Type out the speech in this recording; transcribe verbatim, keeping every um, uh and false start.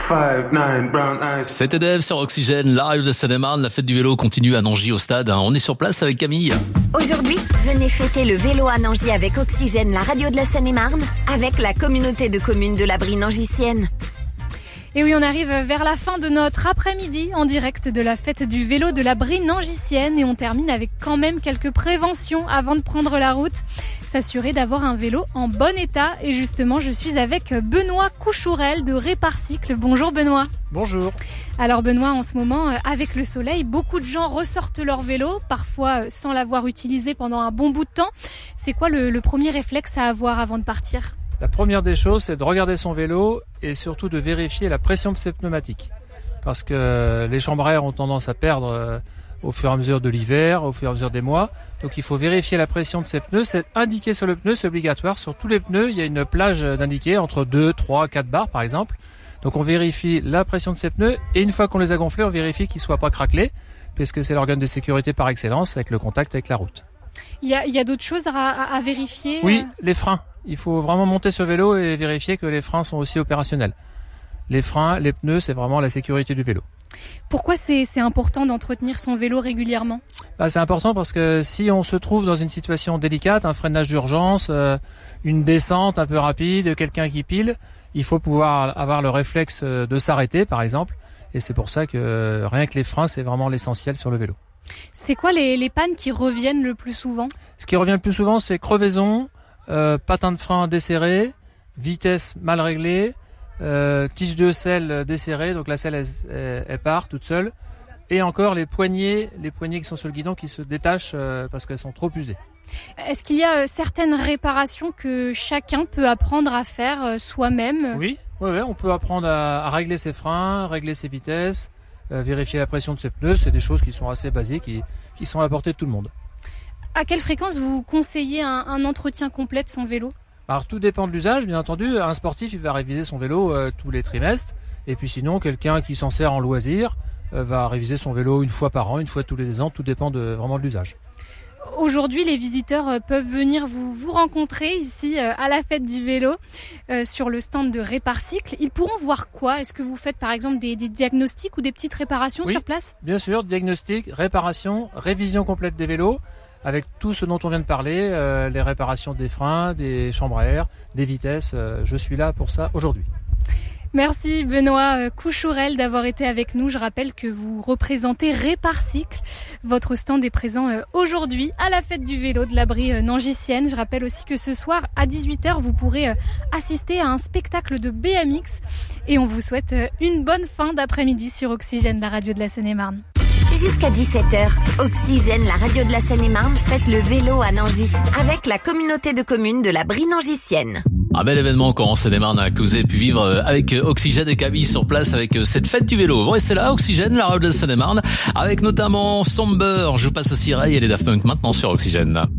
C'était Dave sur Oxygène, la radio de la Seine-et-Marne. La fête du vélo continue à Nangy au stade. On est sur place avec Camille. Aujourd'hui, venez fêter le vélo à Nangy avec Oxygène, la radio de la Seine-et-Marne, avec la communauté de communes de la Brie nangicienne. Et oui, on arrive vers la fin de notre après-midi en direct de la fête du vélo de la Brie nangicienne et on termine avec quand même quelques préventions avant de prendre la route. S'assurer d'avoir un vélo en bon état. Et justement, je suis avec Benoît Couchourel de Réparcycle. Bonjour Benoît. Bonjour. Alors Benoît, en ce moment, avec le soleil, beaucoup de gens ressortent leur vélo, parfois sans l'avoir utilisé pendant un bon bout de temps. C'est quoi le, le premier réflexe à avoir avant de partir ? La première des choses, c'est de regarder son vélo et surtout de vérifier la pression de ses pneumatiques. Parce que les chambres à air ont tendance à perdre au fur et à mesure de l'hiver, au fur et à mesure des mois. Donc il faut vérifier la pression de ses pneus. C'est indiqué sur le pneu, c'est obligatoire. Sur tous les pneus, il y a une plage d'indiqué entre deux, trois, quatre bars par exemple. Donc on vérifie la pression de ses pneus et une fois qu'on les a gonflés, on vérifie qu'ils ne soient pas craquelés puisque c'est l'organe de sécurité par excellence avec le contact avec la route. Il y a, il y a d'autres choses à, à, à vérifier ? Oui, les freins. Il faut vraiment monter sur le vélo et vérifier que les freins sont aussi opérationnels. Les freins, les pneus, c'est vraiment la sécurité du vélo. Pourquoi c'est, c'est important d'entretenir son vélo régulièrement ? Bah, c'est important parce que si on se trouve dans une situation délicate, un freinage d'urgence, euh, une descente un peu rapide, quelqu'un qui pile, il faut pouvoir avoir le réflexe de s'arrêter par exemple. Et c'est pour ça que euh, rien que les freins, c'est vraiment l'essentiel sur le vélo. C'est quoi les, les pannes qui reviennent le plus souvent ? Ce qui revient le plus souvent, c'est crevaison, euh, patin de frein desserré, vitesse mal réglée, euh, tige de selle desserrée, donc la selle elle, elle, elle part toute seule, et encore les poignées, les poignées qui sont sur le guidon qui se détachent euh, parce qu'elles sont trop usées. Est-ce qu'il y a euh, certaines réparations que chacun peut apprendre à faire euh, soi-même ? Oui, ouais, ouais, on peut apprendre à, à régler ses freins, régler ses vitesses, euh, vérifier la pression de ses pneus. C'est des choses qui sont assez basiques et qui sont à la portée de tout le monde. À quelle fréquence vous conseillez un, un entretien complet de son vélo ? Alors tout dépend de l'usage, bien entendu. Un sportif, il va réviser son vélo euh, tous les trimestres. Et puis sinon, quelqu'un qui s'en sert en loisir euh, va réviser son vélo une fois par an, une fois tous les deux ans. Tout dépend de, vraiment de l'usage. Aujourd'hui, les visiteurs peuvent venir vous, vous rencontrer ici euh, à la fête du vélo euh, sur le stand de Réparcycle. Ils pourront voir quoi ? Est-ce que vous faites par exemple des, des diagnostics ou des petites réparations oui, sur place ? Bien sûr, diagnostic, réparation, révision complète des vélos avec tout ce dont on vient de parler, euh, les réparations des freins, des chambres à air, des vitesses. Euh, je suis là pour ça aujourd'hui. Merci Benoît Couchourel d'avoir été avec nous. Je rappelle que vous représentez Réparcycle. Votre stand est présent aujourd'hui à la fête du vélo de la Brie nangicienne. Je rappelle aussi que ce soir à dix-huit heures, vous pourrez assister à un spectacle de B M X. Et on vous souhaite une bonne fin d'après-midi sur Oxygène, la radio de la Seine-et-Marne. Jusqu'à dix-sept heures, Oxygène, la radio de la Seine-et-Marne, fête le vélo à Nangy avec la communauté de communes de la Brie nangicienne. Un bel événement quand on Seine-et-Marne que vous avez pu vivre avec Oxygène et Camille sur place avec cette fête du vélo. Vous restez là, Oxygène, la radio de la Seine-et-Marne, avec notamment Somber. Je vous passe aussi Ray et les Daft Punk maintenant sur Oxygène.